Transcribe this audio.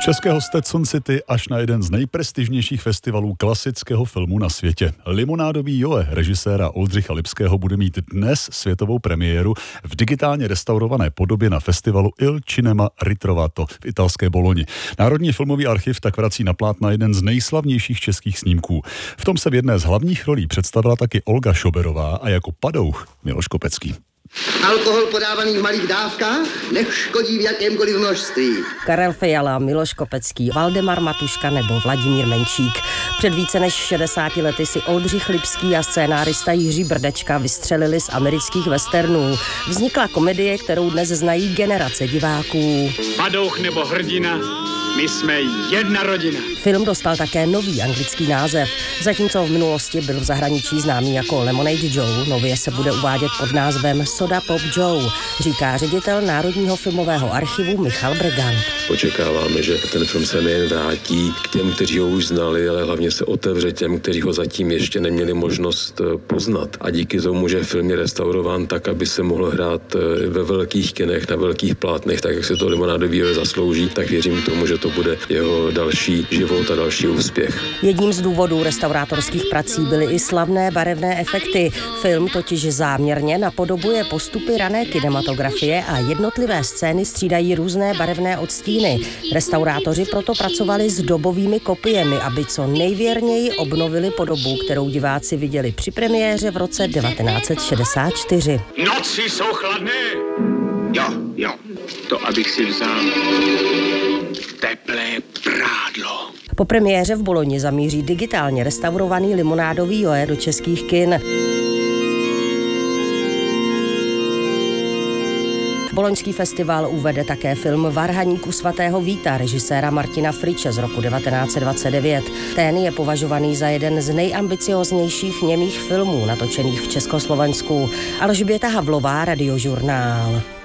českého Stetson City až na jeden z nejprestižnějších festivalů klasického filmu na světě. Limonádový Joe režiséra Oldřicha Lipského bude mít dnes světovou premiéru v digitálně restaurované podobě na festivalu Il Cinema Ritrovato v italské Boloni. Národní filmový archiv tak vrací na plátna jeden z nejslavnějších českých snímků. V tom se v jedné z hlavních rolí představila taky Olga Šoberová a jako padouch Miloš Kopecký. Alkohol podávaný v malých dávkách neškodí v jakémkoliv množství. Karel Fiala, Miloš Kopecký, Valdemar Matuška nebo Vladimír Menčík. Před více než 60 lety si Oldřich Lipský a scénárista Jiří Brdečka vystřelili z amerických westernů. Vznikla komedie, kterou dnes znají generace diváků. Padouch nebo hrdina, my jsme jedna rodina. Film dostal také nový anglický název. Zatímco v minulosti byl v zahraničí známý jako Lemonade Joe, nově se bude uvádět pod názvem Soda Pop Joe, říká ředitel Národního filmového archivu Michal Bregant. Očekáváme, že ten film se nejen vrátí k těm, kteří ho už znali, ale hlavně se otevře těm, kteří ho zatím ještě neměli možnost poznat. A díky tomu, že film je restaurován tak, aby se mohl hrát ve velkých kinech, na velkých plátnech, tak jak se to Limonádový Joe zaslouží, tak věřím tomu, že to bude jeho další život a další úspěch. Jedním z důvodů restaurátorských prací byly i slavné barevné efekty. Film totiž záměrně napodobuje postupy rané kinematografie a jednotlivé scény střídají různé barevné odstíny. Restaurátoři proto pracovali s dobovými kopiemi, aby co nejvěrněji obnovili podobu, kterou diváci viděli při premiéře v roce 1964. Noci jsou chladné. Jo. To abych si vzal teplé prádlo. Po premiéře v Boloni zamíří digitálně restaurovaný Limonádový Joe do českých kin. Boloňský festival uvede také film Varhaník u svatého Víta režiséra Martina Friče z roku 1929. Ten je považovaný za jeden z nejambicioznějších němých filmů natočených v Československu. Alžběta Havlová, Radiožurnál.